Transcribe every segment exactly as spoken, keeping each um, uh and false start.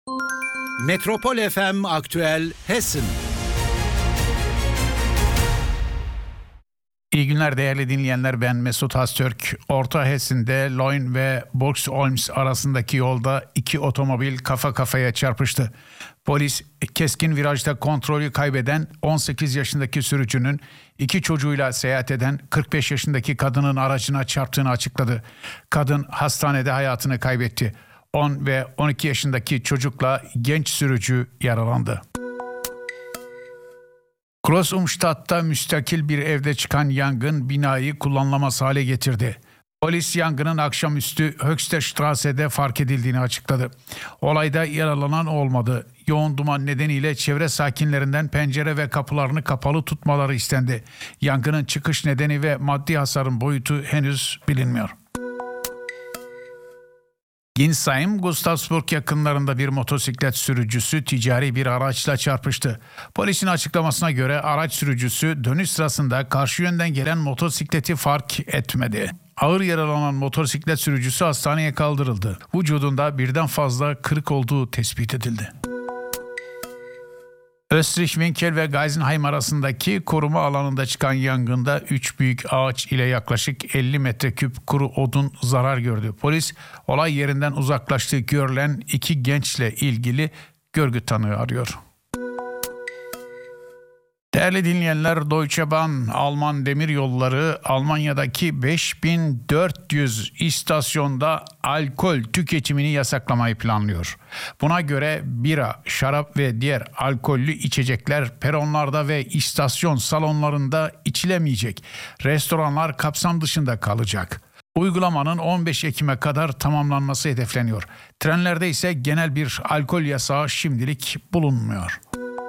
Metropol F M Aktüel Hessen. İyi günler değerli dinleyenler, ben Mesut Haztürk. Orta Hessen'de Loin ve Boxholms arasındaki yolda iki otomobil kafa kafaya çarpıştı. Polis keskin virajda kontrolü kaybeden on sekiz yaşındaki sürücünün iki çocuğuyla seyahat eden kırk beş yaşındaki kadının aracına çarptığını açıkladı. Kadın hastanede hayatını kaybetti. on ve on iki yaşındaki çocukla genç sürücü yaralandı. Großumstadt'ta müstakil bir evde çıkan yangın binayı kullanılamaz hale getirdi. Polis yangının akşamüstü Höchsterstrasse'de fark edildiğini açıkladı. Olayda yaralanan olmadı. Yoğun duman nedeniyle çevre sakinlerinden pencere ve kapılarını kapalı tutmaları istendi. Yangının çıkış nedeni ve maddi hasarın boyutu henüz bilinmiyor. Ginsheim, Gustavsburg yakınlarında bir motosiklet sürücüsü ticari bir araçla çarpıştı. Polisin açıklamasına göre araç sürücüsü dönüş sırasında karşı yönden gelen motosikleti fark etmedi. Ağır yaralanan motosiklet sürücüsü hastaneye kaldırıldı. Vücudunda birden fazla kırık olduğu tespit edildi. Österreich-Winkel ve Geisenheim arasındaki koruma alanında çıkan yangında üç büyük ağaç ile yaklaşık elli metreküp kuru odun zarar gördü. Polis olay yerinden uzaklaştığı görülen iki gençle ilgili görgü tanığı arıyor. Değerli dinleyenler, Deutsche Bahn, Alman Demiryolları Almanya'daki beş bin dört yüz istasyonda alkol tüketimini yasaklamayı planlıyor. Buna göre bira, şarap ve diğer alkollü içecekler peronlarda ve istasyon salonlarında içilemeyecek. Restoranlar kapsam dışında kalacak. Uygulamanın on beş Ekim'e kadar tamamlanması hedefleniyor. Trenlerde ise genel bir alkol yasağı şimdilik bulunmuyor.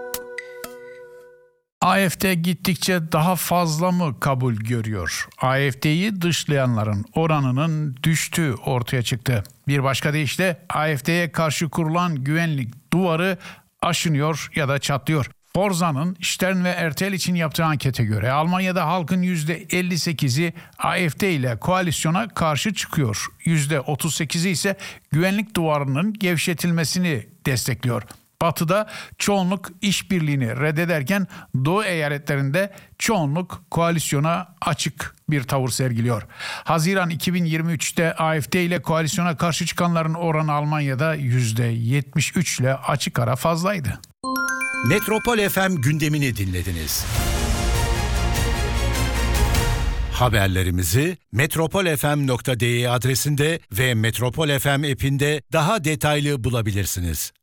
A F D gittikçe daha fazla mı kabul görüyor? A F D'yi dışlayanların oranının düştüğü ortaya çıktı. Bir başka deyişle A F D'ye karşı kurulan güvenlik duvarı aşınıyor ya da çatlıyor. Forza'nın Stern ve R T L için yaptığı ankete göre Almanya'da halkın yüzde elli sekizi A F D ile koalisyona karşı çıkıyor. yüzde otuz sekizi ise güvenlik duvarının gevşetilmesini destekliyor. Batı'da çoğunluk işbirliğini reddederken Doğu eyaletlerinde çoğunluk koalisyona açık bir tavır sergiliyor. Haziran iki bin yirmi üçte A F D ile koalisyona karşı çıkanların oranı Almanya'da yüzde yetmiş üç ile açık ara fazlaydı. Metropol F M gündemini dinlediniz. Haberlerimizi metropol f m nokta d e adresinde ve Metropol F M app'inde daha detaylı bulabilirsiniz.